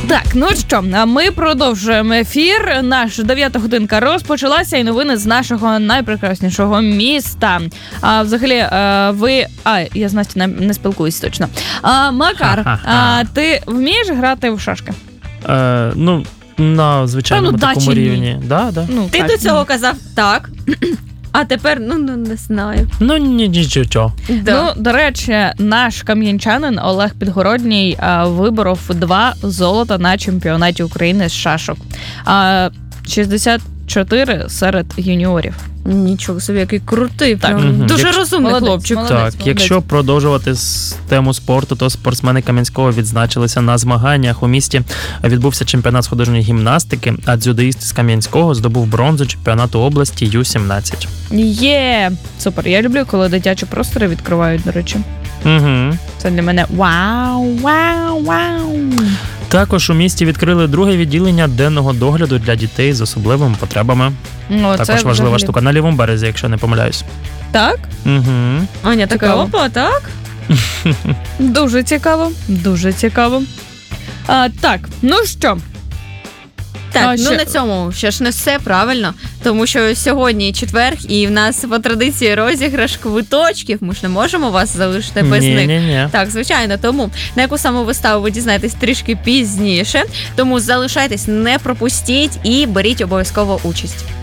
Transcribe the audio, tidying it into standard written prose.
Так, ну що, ми продовжуємо ефір. Наша 9-та годинка розпочалася, і новини з нашого найпрекраснішого міста. Взагалі, я з Настю не спілкуюсь точно. Макар, ти вмієш грати в шашки? На звичайному такому рівні. Да. Ти до цього казав так, а тепер, не знаю. Нічого. Да. До речі, наш кам'янчанин Олег Підгородній виборов 2 золота на чемпіонаті України з шашок. 64 серед юніорів. Нічого собі, який крутий. Дуже розумний хлопчик. Молодець. Якщо продовжувати тему спорту, то спортсмени Кам'янського відзначилися на змаганнях. У місті відбувся чемпіонат з художньої гімнастики, а дзюдоїст з Кам'янського здобув бронзу чемпіонату області Ю-17. Супер. Я люблю, коли дитячі простори відкривають, до речі. Угу. Це для мене вау. Також у місті відкрили друге відділення денного догляду для дітей з особливими потребами. Також важлива штука. На лівому березі, якщо не помиляюсь. Так? Угу. Аня така, опа, так? Дуже цікаво. Так, ну що? Так, на цьому ще ж не все правильно, тому що сьогодні четвер, і в нас по традиції розіграш квиточків. Ми ж не можемо вас залишити без них. Ні. Так, звичайно, тому на яку саму виставу ви дізнаєтесь трішки пізніше, тому залишайтесь, не пропустіть і беріть обов'язково участь.